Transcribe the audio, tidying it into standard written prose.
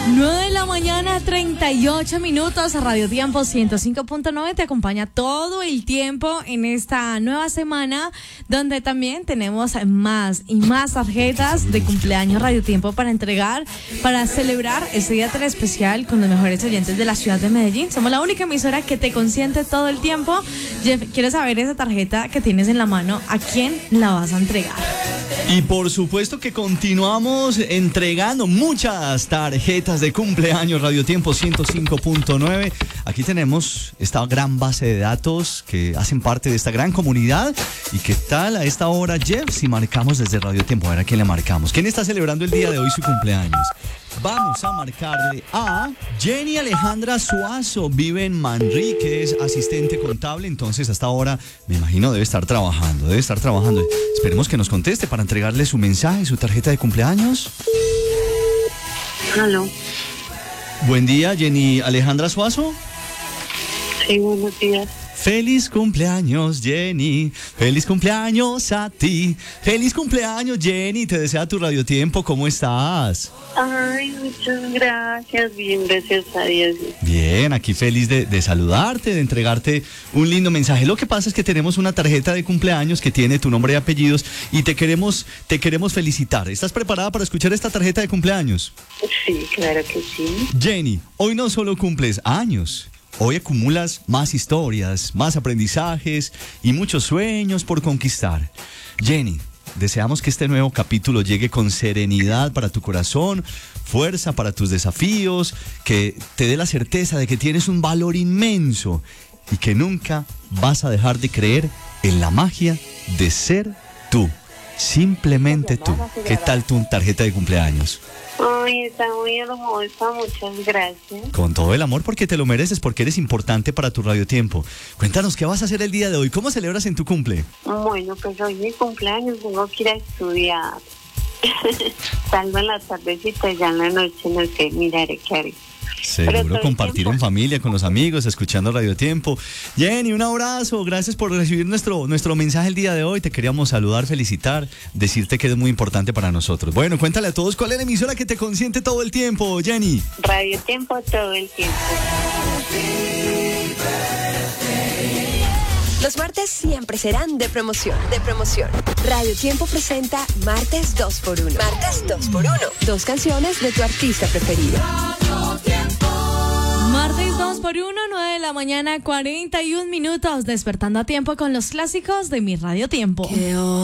9 de la mañana, 38 minutos. Radio Tiempo 105.9 te acompaña todo el tiempo en esta nueva semana, donde también tenemos más y más tarjetas de cumpleaños Radio Tiempo para entregar, para celebrar este día tan especial con los mejores oyentes de la ciudad de Medellín. Somos la única emisora que te consiente todo el tiempo. Jeff, quiero saber esa tarjeta que tienes en la mano, ¿a quién la vas a entregar? Y por supuesto que continuamos entregando muchas tarjetas de cumpleaños. Radio Tiempo 105.9. Aquí tenemos esta gran base de datos que hacen parte de esta gran comunidad. ¿Y qué tal a esta hora, Jeff? Si marcamos desde Radio Tiempo, a ver a quién le marcamos. ¿Quién está celebrando el día de hoy su cumpleaños? Vamos a marcarle a Jenny Alejandra Suazo. Vive en Manrique, es asistente contable. Entonces hasta ahora me imagino debe estar trabajando. Esperemos que nos conteste para entregarle su mensaje, su tarjeta de cumpleaños. Aló. Buen día, Jenny Alejandra Suazo. Sí, buenos días. Feliz cumpleaños, Jenny. Feliz cumpleaños a ti. Feliz cumpleaños, Jenny. Te desea tu Radio Tiempo. ¿Cómo estás? Ay, muchas gracias. Bien, gracias a Dios. Bien, aquí feliz de saludarte, de entregarte un lindo mensaje. Lo que pasa es que tenemos una tarjeta de cumpleaños que tiene tu nombre y apellidos y te queremos felicitar. ¿Estás preparada para escuchar esta tarjeta de cumpleaños? Sí, claro que sí. Jenny, hoy no solo cumples años. Hoy acumulas más historias, más aprendizajes y muchos sueños por conquistar. Jenny, deseamos que este nuevo capítulo llegue con serenidad para tu corazón, fuerza para tus desafíos, que te dé la certeza de que tienes un valor inmenso y que nunca vas a dejar de creer en la magia de ser tú, simplemente tú. ¿Qué tal tu tarjeta de cumpleaños? Ay, está muy hermosa, muchas gracias. Con todo el amor, porque te lo mereces, porque eres importante para tu Radio Tiempo. Cuéntanos, ¿qué vas a hacer el día de hoy? ¿Cómo celebras en tu cumple? Bueno, pues hoy es mi cumpleaños, tengo que ir a estudiar. Salgo en la tardecita y ya en la noche no sé, miraré qué haré. Seguro compartir en familia, con los amigos, escuchando Radio Tiempo. Jenny, un abrazo, gracias por recibir nuestro mensaje el día de hoy. Te queríamos saludar, felicitar, decirte que es muy importante para nosotros. Bueno, cuéntale a todos cuál es la emisora que te consiente todo el tiempo, Jenny. Radio Tiempo todo el tiempo. Los martes siempre serán de promoción. Radio Tiempo presenta Martes 2x1. Martes 2x1. 2 canciones de tu artista preferido. Martes 2x1, 9 de la mañana, 41 minutos. Despertando a tiempo con los clásicos de mi Radio Tiempo.